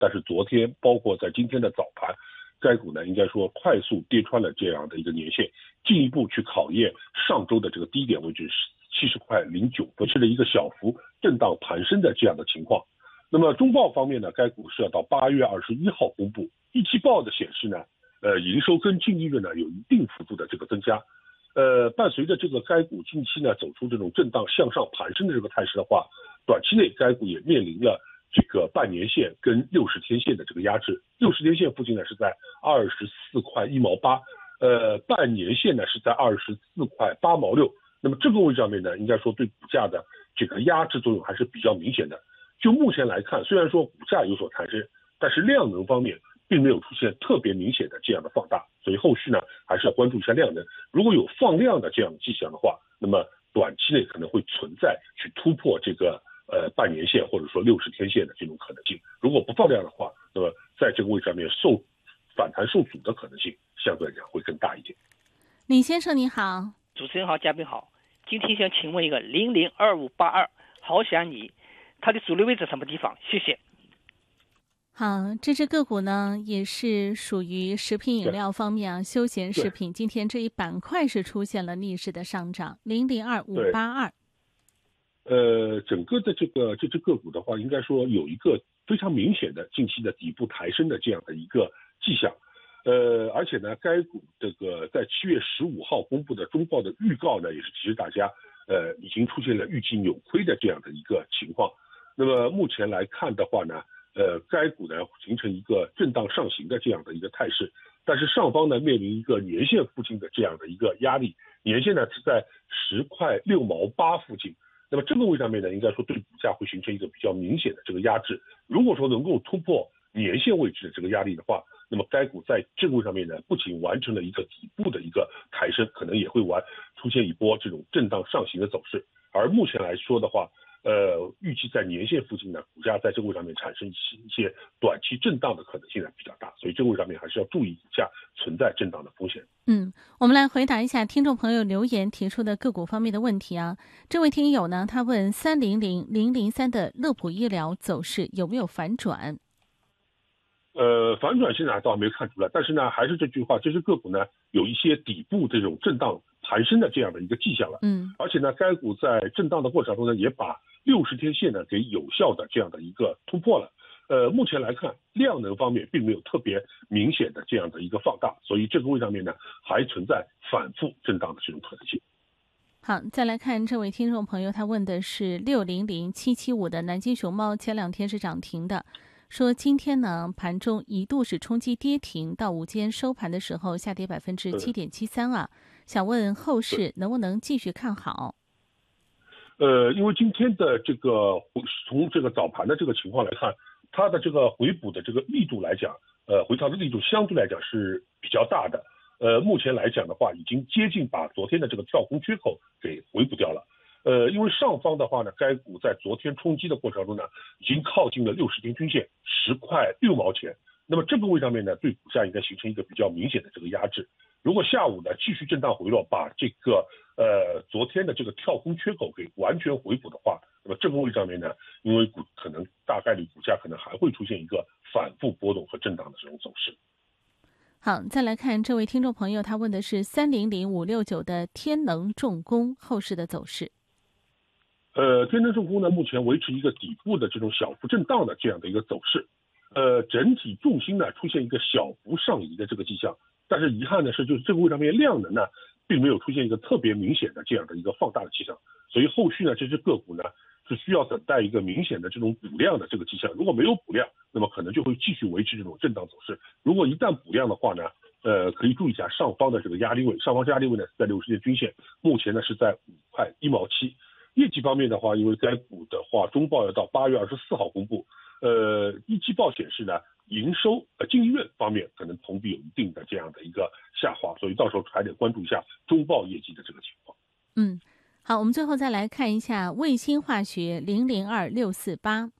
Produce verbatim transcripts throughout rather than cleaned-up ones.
但是昨天包括在今天的早盘，该股呢应该说快速跌穿了这样的一个年线，进一步去考验上周的这个低点位置七十块零九分，是了一个小幅震荡盘升的这样的情况。那么中报方面呢，该股是要到八月二十一号公布，一季报的显示呢，呃，营收跟净利润呢有一定幅度的这个增加。呃，伴随着这个该股近期呢走出这种震荡向上盘升的这个态势的话，短期内该股也面临了这个半年线跟六十天线的这个压制。六十天线附近呢是在二十四块一毛八，呃，半年线呢是在二十四块八毛六。那么这个位置上面呢，应该说对股价的这个压制作用还是比较明显的。就目前来看，虽然说股价有所抬升，但是量能方面并没有出现特别明显的这样的放大，所以后续呢还是要关注一下量能。如果有放量的这样的迹象的话，那么短期内可能会存在去突破这个呃半年线或者说六十天线的这种可能性。如果不放量的话，那么在这个位置上面受反弹受阻的可能性相对来讲会更大一点。 李先生你好。 主持人好，嘉宾好。今天想请问一个零零二五八二，好想你，它的主力位置什么地方？谢谢。 好，这只个股呢也是属于食品饮料方面啊，休闲食品。今天这一板块是出现了逆势的上涨，零零二五八二。 呃，整个的这个这只个股的话，应该说有一个非常明显的近期的底部抬升的这样的一个迹象。呃，而且呢，该股这个在七月十五号公布的中报的预告呢，也是提示大家，呃，已经出现了预计扭亏的这样的一个情况。那么目前来看的话呢，呃，该股呢形成一个震荡上行的这样的一个态势，但是上方呢面临一个年线附近的这样的一个压力，年线呢是在十块六毛八附近。那么这个位上面呢，应该说对股价会形成一个比较明显的这个压制。如果说能够突破年线位置的这个压力的话，那么该股在这个位上面呢，不仅完成了一个底部的一个抬升，可能也会完出现一波这种震荡上行的走势。而目前来说的话，呃，预计在年线附近呢，股价在这个位上面产生一些短期震荡的可能性呢比较大，所以这个位上面还是要注意股价存在震荡的风险。 嗯，我们来回答一下听众朋友留言提出的个股方面的问题啊。这位听友呢，他问三零零零零三的乐普医疗走势有没有反转？ 呃，反转现在倒还没有看出来，但是呢，还是这句话，这只个股呢有一些底部这种震荡盘升的这样的一个迹象了。 嗯， 而且呢，该股在震荡的过程中呢，也把六十天线呢给有效的这样的一个突破了。呃，目前来看，量能方面并没有特别明显的这样的一个放大，所以这个位上面呢还存在反复震荡的这种可能性。 好，再来看这位听众朋友，他问的是六零零七七五的南京熊猫，前两天是涨停的。说今天呢，盘中一度是冲击跌停，到午间收盘的时候下跌百分之七点七三啊。想问后市能不能继续看好？ 呃，因为今天的这个从这个早盘的这个情况来看，它的这个回补的这个力度来讲，呃，回调的力度相对来讲是比较大的。呃，目前来讲的话，已经接近把昨天的这个跳空缺口给回补掉了。呃，因为上方的话呢，该股在昨天冲击的过程中呢，已经靠近了六十天均线十块六毛钱。那么这个位上面呢，对股价应该形成一个比较明显的这个压制。如果下午呢继续震荡回落，把这个呃昨天的这个跳空缺口给完全回补的话，那么这个位上面呢，因为股可能大概率股价可能还会出现一个反复波动和震荡的这种走势。 好，再来看这位听众朋友，他问的是三零零五六九的天能重工后市的走势。 呃，天能重工呢，目前维持一个底部的这种小幅震荡的这样的一个走势，呃，整体重心呢出现一个小幅上移的这个迹象，但是遗憾的是，就是这个位上面量能呢，并没有出现一个特别明显的这样的一个放大的迹象，所以后续呢，这只个股呢是需要等待一个明显的这种补量的这个迹象，如果没有补量，那么可能就会继续维持这种震荡走势。如果一旦补量的话呢，呃，可以注意一下上方的这个压力位，上方压力位呢是在六十天均线，目前呢是在五块一毛七。业绩方面的话，因为该股的话，中报要到八月二十四号公布，呃，一季报显示呢，营收呃净利润方面可能同比有一定的这样的一个下滑，所以到时候还得关注一下中报业绩的这个情况。 嗯，好，我们最后再来看一下卫星化学零零二六四八。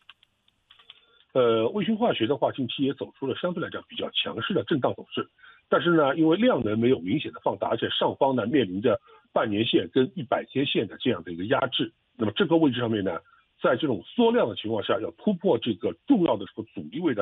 呃，卫星化学的话，近期也走出了相对来讲比较强势的震荡走势，但是呢，因为量能没有明显的放大，而且上方呢面临着半年线跟一百天线的这样的一个压制，那么这个位置上面呢， 在这种缩量的情况下，要突破这个重要的这个阻力位的